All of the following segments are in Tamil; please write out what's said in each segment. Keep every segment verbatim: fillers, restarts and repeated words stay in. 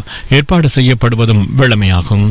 ஏற்பாடு செய்யப்படுவதும் வழமையாகும்.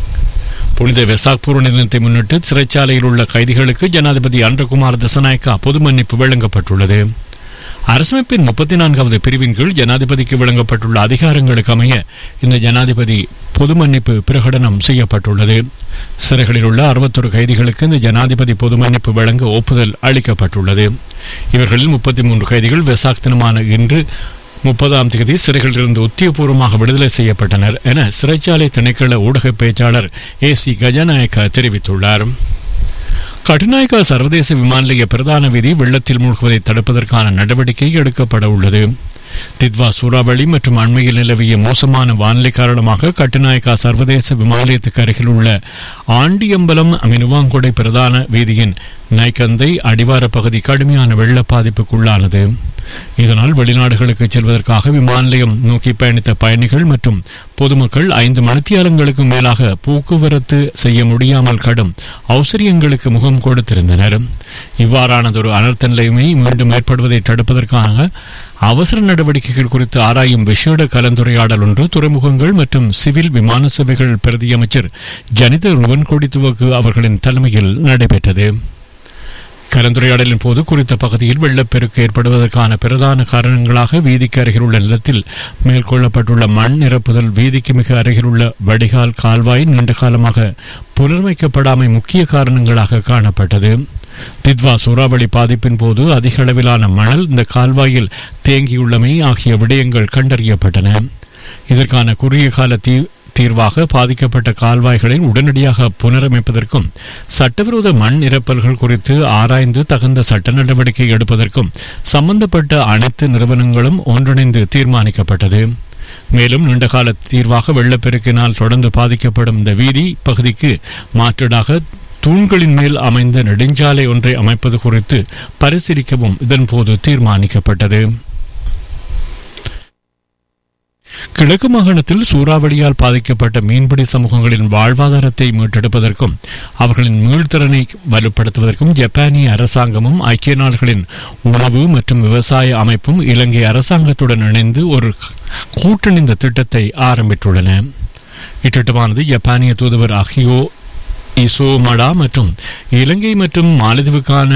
புனித வெசாக் பூர்ண தினத்தை முன்னிட்டு சிறைச்சாலையில் உள்ள கைதிகளுக்கு ஜனாதிபதி அன்றகுமார் திசநாயக்கா பொது மன்னிப்பு வழங்கப்பட்டுள்ளது. அரசமைப்பின் முப்பத்தி நான்காவது பிரிவின் கீழ் ஜனாதிபதிக்கு வழங்கப்பட்டுள்ள அதிகாரங்களுக்கு அமைய இந்த ஜனாதிபதி பொது மன்னிப்பு பிரகடனம் செய்யப்பட்டுள்ளது. சிறைகளில் உள்ள அறுபத்தொரு கைதிகளுக்கு இந்த ஜனாதிபதி பொது மன்னிப்பு வழங்க ஒப்புதல் அளிக்கப்பட்டுள்ளது. இவர்களில் முப்பத்தி மூன்று கைதிகள் வெசாக் தினமான இன்று முப்பதாம் தேதி சிறைகளிலிருந்து உத்தியபூர்வமாக விடுதலை செய்யப்பட்டனர் என சிறைச்சாலை திணைக்கள ஊடக பேச்சாளர் ஏ சி கஜநாயக்கா தெரிவித்துள்ளார். கட்டுநாயக்கா சர்வதேச விமான நிலைய பிரதான வீதி வெள்ளத்தில் மூழ்குவதை தடுப்பதற்கான நடவடிக்கை எடுக்கப்பட உள்ளது. தித்வா சூறாவளி மற்றும் அண்மையில் நிலவிய மோசமான வானிலை காரணமாக கட்டுநாயக்கா சர்வதேச விமான நிலையத்துக்கு அருகில் உள்ள ஆண்டியம்பலம் மினுவாங்கொடை பிரதான வீதியின் நைக்கந்தை அடிவார பகுதி கடுமையான வெள்ள பாதிப்புக்குள்ளானது. இதனால் வெளிநாடுகளுக்கு செல்வதற்காக விமான நிலையம் நோக்கி பயணித்த பயணிகள் மற்றும் பொதுமக்கள் ஐந்து மணித்தியாலங்களுக்கு மேலாக போக்குவரத்து செய்ய முடியாமல் கடும் அவசரியங்களுக்கு முகம் கொடுத்திருந்தனர். இவ்வாறானதொரு அனர்த்த நிலைமை மீண்டும் ஏற்படுவதை தடுப்பதற்காக அவசர நடவடிக்கைகள் குறித்து ஆராயும் விசேட கலந்துரையாடல் ஒன்று துறைமுகங்கள் மற்றும் சிவில் விமான சேவைகள் பிரதி அமைச்சர் ஜனித ருவன்கொடித்துவக்கு அவர்களின் தலைமையில் நடைபெற்றது. கலந்துரையாடலின் போது குறித்த பகுதியில் வெள்ளப்பெருக்கு ஏற்படுவதற்கான பிரதான காரணங்களாக வீதிக்கு அருகில் உள்ள நிலத்தில் மேற்கொள்ளப்பட்டுள்ள மண் நிரப்புதல், வீதிக்கு மிக அருகில் உள்ள வடிகால் கால்வாய் நீண்ட காலமாக புனரமைக்கப்படாமை முக்கிய காரணங்களாக காணப்பட்டது. தித்வா சூறாவளி பாதிப்பின் போது அதிக அளவிலான மணல் இந்த கால்வாயில் தேங்கியுள்ளமை ஆகிய விடயங்கள் கண்டறியப்பட்டன. இதற்கான குறுகிய கால தீ தீர்வாக பாதிக்கப்பட்ட கால்வாய்களை உடனடியாக புனரமைப்பதற்கும் சட்டவிரோத மண் நிரப்பல்கள் குறித்து ஆராய்ந்து தகுந்த சட்ட நடவடிக்கை எடுப்பதற்கும் சம்பந்தப்பட்ட அனைத்து நிறுவனங்களும் ஒன்றிணைந்து தீர்மானிக்கப்பட்டது. மேலும் நீண்டகால தீர்வாக வெள்ளப்பெருக்கினால் தொடர்ந்து பாதிக்கப்படும் இந்த வீதி பகுதிக்கு மாற்றீடாக தூண்களின் மேல் அமைந்த நெடுஞ்சாலை ஒன்றை அமைப்பது குறித்து பரிசீலிக்கவும் இதன்போது தீர்மானிக்கப்பட்டது. கிழக்கு மாகாணத்தில் சூறாவளியால் பாதிக்கப்பட்ட மீன்பிடி சமூகங்களின் வாழ்வாதாரத்தை மீட்டெடுப்பதற்கும் அவர்களின் மீள்திறனை வலுப்படுத்துவதற்கும் ஜப்பானிய அரசாங்கமும் ஐக்கிய நாடுகளின் உணவு மற்றும் விவசாய அமைப்பும் இலங்கை அரசாங்கத்துடன் இணைந்து ஒரு கூட்டணிந்த திட்டத்தை ஆரம்பித்துள்ளன. இத்திட்டமானது ஜப்பானிய தூதுவர் அகியோ இசோமடா மற்றும் இலங்கை மற்றும் மாலத்தீவுக்கான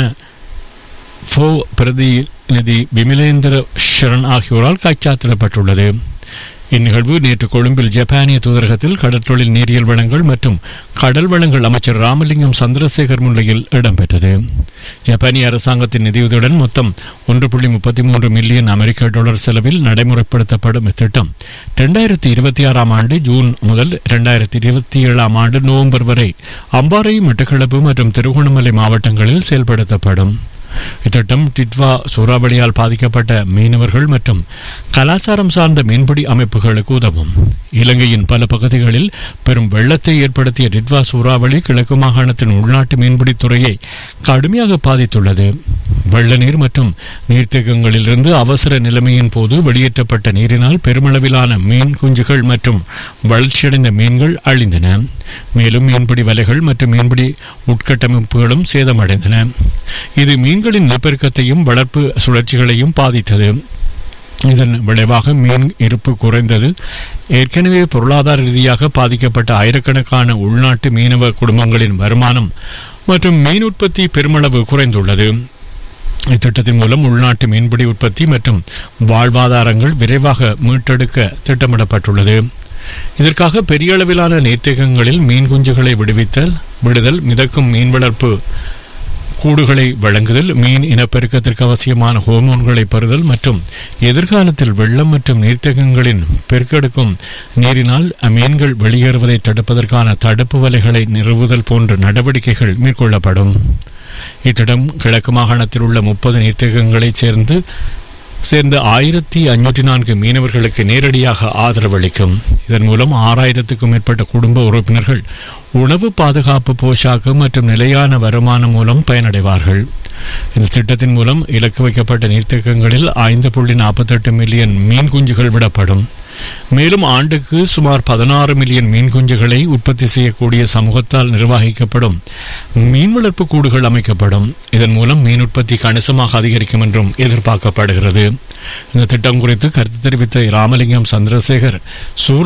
ஃபோ பிரதிநிதி விமலேந்திர ஷரண் ஆகியோரால் கைச்சாத்திடப்பட்டுள்ளது. இந்நிகழ்வு நேற்று கொழும்பில் ஜப்பானிய தூதரகத்தில் கடற்றொழில் நீரியல் வளங்கள் மற்றும் கடல் வளங்கள் அமைச்சர் ராமலிங்கம் சந்திரசேகர் முன்னிலையில் இடம்பெற்றது. ஜப்பானிய அரசாங்கத்தின் நிதியுதவியுடன் மொத்தம் ஒன்று புள்ளி முப்பத்தி மூன்று மில்லியன் அமெரிக்க டாலர் செலவில் நடைமுறைப்படுத்தப்படும் இத்திட்டம் இரண்டாயிரத்தி இருபத்தி ஆறாம் ஆண்டு ஜூன் முதல் இரண்டாயிரத்தி இருபத்தி ஏழாம் ஆண்டு நவம்பர் வரை அம்பாறை, மட்டக்களப்பு மற்றும் திருகோணமலை மாவட்டங்களில் செயல்படுத்தப்படும். இத்திட்டம் டிட்வா சூறாவளியால் பாதிக்கப்பட்ட மீனவர்கள் மற்றும் கலாச்சாரம் சார்ந்த மீன்பிடி அமைப்புகளுக்கு உதவும். இலங்கையின் பல பகுதிகளில் பெரும் வெள்ளத்தை ஏற்படுத்திய டிட்வா சூறாவளி கிழக்கு மாகாணத்தின் உள்நாட்டு மீன்பிடித்துறையை கடுமையாக பாதித்துள்ளது. வெள்ள நீர் மற்றும் நீர்த்தேக்கங்களிலிருந்து அவசர நிலைமையின் போது வெளியேற்றப்பட்ட நீரினால் பெருமளவிலான மீன் குஞ்சுகள் மற்றும் வளர்ச்சியடைந்த மீன்கள் அழிந்தன. மேலும் மீன்பிடி வலைகள் மற்றும் மீன்பிடி உட்கட்டமைப்புகளும் சேதமடைந்தன. இது மீன்களின் இனப்பெருக்கத்தையும் வளர்ப்பு சுழற்சிகளையும் பாதித்தது. இதன் விளைவாக மீன் இருப்பு குறைந்தது. ஏற்கனவே பொருளாதார ரீதியாக பாதிக்கப்பட்ட ஆயிரக்கணக்கான உள்நாட்டு மீனவ குடும்பங்களின் வருமானம் மற்றும் மீன் உற்பத்தி பெருமளவு குறைந்துள்ளது. இத்திட்டத்தின் மூலம் உள்நாட்டு மீன்பிடி உற்பத்தி மற்றும் வாழ்வாதாரங்கள் விரைவாக மீட்டெடுக்க திட்டமிடப்பட்டுள்ளது. இதற்காக பெரிய அளவிலான நீர்த்தேக்கங்களில் மீன் குஞ்சுகளை விடுவித்தல் விடுதல் மிதக்கும் மீன் வளர்ப்பு கூடுகளை வழங்குதல், மீன் இனப்பெருக்கத்திற்கு அவசியமான ஹோர்மோன்களை பெறுதல் மற்றும் எதிர்காலத்தில் வெள்ளம் மற்றும் நீர்த்தேக்கங்களின் பெருக்கெடுக்கும் நீரினால் மீன்கள் வெளியேறுவதை தடுப்பதற்கான தடுப்பு வலைகளை நிறுவுதல் போன்ற நடவடிக்கைகள் மேற்கொள்ளப்படும். இத்திட்டம் கிழக்கு மாகாணத்தில் உள்ள முப்பது நீர்த்தேக்கங்களைச் சேர்ந்து சேர்ந்த ஆயிரத்தி ஐநூற்றி நான்கு மீனவர்களுக்கு நேரடியாக ஆதரவளிக்கும். இதன் மூலம் ஆறாயிரத்துக்கும் மேற்பட்ட குடும்ப உறுப்பினர்கள் உணவு பாதுகாப்பு, போஷாக்கு மற்றும் நிலையான வருமானம் மூலம் பயனடைவார்கள். இந்த திட்டத்தின் மூலம் இலக்கு வைக்கப்பட்ட நீர்த்தேக்கங்களில் ஐந்து புள்ளி நாற்பத்தி எட்டு மில்லியன் மீன் குஞ்சுகள் விடப்படும். மேலும் ஆண்டுக்கு சுமார் பதினாறு மில்லியன் மீன் குஞ்சுகளை உற்பத்தி செய்யக்கூடிய சமூகத்தால் நிர்வகிக்கப்படும் மீன் வளர்ப்பு கூடுகள் அமைக்கப்படும். இதன் மூலம் மீன் உற்பத்தி கணிசமாக அதிகரிக்கும் என்றும் எதிர்பார்க்கப்படுகிறது. இந்த திட்டம் குறித்து கருத்து தெரிவித்த ராமலிங்கம் சந்திரசேகர், சூற